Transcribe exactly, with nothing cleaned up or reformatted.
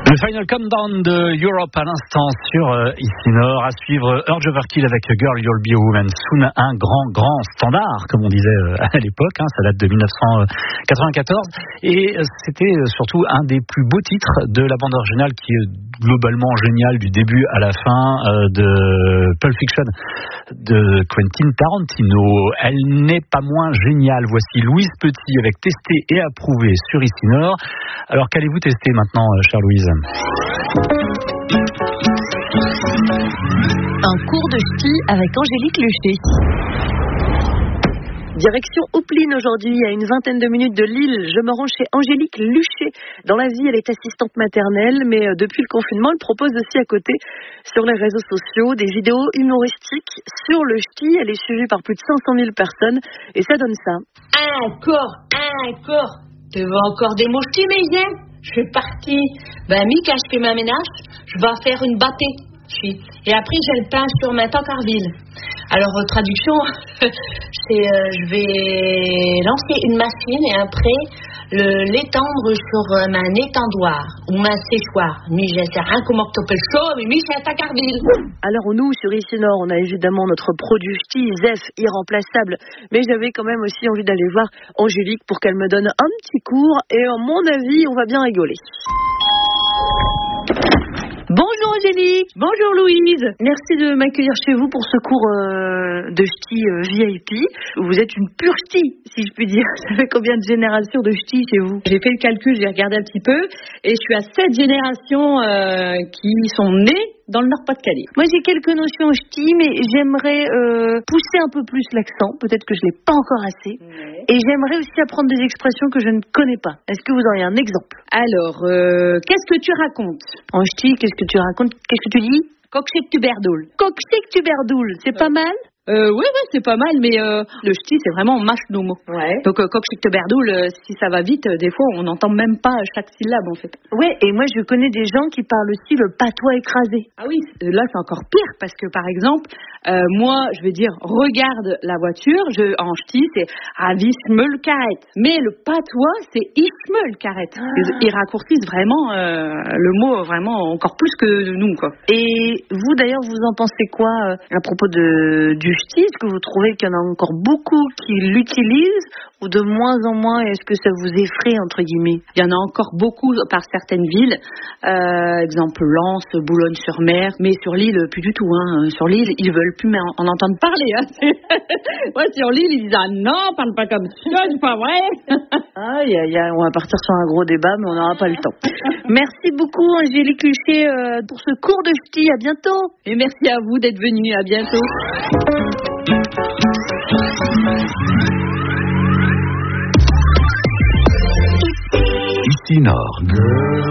Le Final Countdown de Europe à l'instant sur euh, ici Nord, à suivre Urge Overkill avec Girl You'll Be a Woman Soon, un grand grand standard comme on disait euh, à l'époque, hein, ça date de dix-neuf cent quatre-vingt-quatorze et euh, c'était euh, surtout un des plus beaux titres de la bande originale qui est globalement génial du début à la fin euh, de Pulp Fiction de Quentin Tarantino. Elle n'est pas moins géniale. Voici Louise Petit avec Testé et Approuvé sur ici Nord. Alors qu'allez-vous tester maintenant, chère Louise ? Un cours de ski avec Angélique Luchet. Direction Oupline aujourd'hui, à une vingtaine de minutes de Lille. Je me rends chez Angélique Luchet. Dans la vie, elle est assistante maternelle, mais depuis le confinement, elle propose aussi à côté, sur les réseaux sociaux, des vidéos humoristiques sur le ski. Elle est suivie par plus de cinq cent mille personnes et ça donne ça. Encore, encore. Tu veux encore des mots ski, mais je suis partie. Ben, Mika, je fais ma ménage, je vais faire une bâtée. Et après, j'ai le pain sur ma Tancarville. Alors, euh, traduction, c'est euh, je vais lancer une machine et après, le, l'étendre sur euh, ma étendoir ou ma séchoir. Mais je sais rien comment tu peux le chaud, mais Mika, c'est à Tancarville. Alors, nous, sur ici Nord, on a évidemment notre produit ski, Zef, irremplaçable. Mais j'avais quand même aussi envie d'aller voir Angélique pour qu'elle me donne un petit cours. Et à mon avis, on va bien rigoler. Bonjour Angélique, bonjour Louise. Merci de m'accueillir chez vous pour ce cours euh, de ch'ti euh, V I P. Vous êtes une pure ch'ti, si je puis dire. Ça fait combien de générations de ch'ti chez vous ? J'ai fait le calcul, j'ai regardé un petit peu, et je suis à sept générations euh, qui sont nées dans le Nord-Pas-de-Calais. Moi, j'ai quelques notions ch'ti, mais j'aimerais euh, pousser un peu plus l'accent. Peut-être que je ne l'ai pas encore assez. Ouais. Et j'aimerais aussi apprendre des expressions que je ne connais pas. Est-ce que vous auriez un exemple ? Alors, euh, qu'est-ce que tu racontes ? En ch'ti, qu'est-ce que tu racontes ? Qu'est-ce que tu dis ? Coqchek tu berdoul. Coqchek tu berdoul, c'est ouais. Pas mal ? Euh, oui, ouais, c'est pas mal, mais euh, le ch'ti, c'est vraiment mashnoum. Ouais. Donc, euh, coqchek te berdoul, euh, si ça va vite, euh, des fois, on n'entend même pas chaque syllabe, en fait. Ouais, et moi, je connais des gens qui parlent aussi le patois écrasé. Ah oui, là, c'est encore pire, parce que, par exemple, euh, moi, je vais dire, regarde la voiture, je, en ch'ti, c'est avismeul karet. Mais le patois, c'est ismeul karet. Ah. Ils, ils raccourcissent vraiment euh, le mot, vraiment, encore plus que nous, quoi. Et vous, d'ailleurs, vous en pensez quoi euh, à propos de, du ch'ti ? Est-ce que vous trouvez qu'il y en a encore beaucoup qui l'utilisent ou de moins en moins? Est-ce que ça vous effraie, entre guillemets? Il y en a encore beaucoup par certaines villes, euh, exemple Lens, Boulogne-sur-Mer, mais sur l'île, plus du tout. Hein. Sur l'île, ils veulent plus en entendre parler. Hein. Ouais, sur l'île, ils disent « Ah non, parle pas comme ça, c'est pas vrai !» Ah, y a, y a, on va partir sur un gros débat, mais on n'aura pas le temps. Merci beaucoup, Angélique Luchet, euh, pour ce cours de ch'ti. À bientôt. Et merci à vous d'être venus. À bientôt. Ici Nord.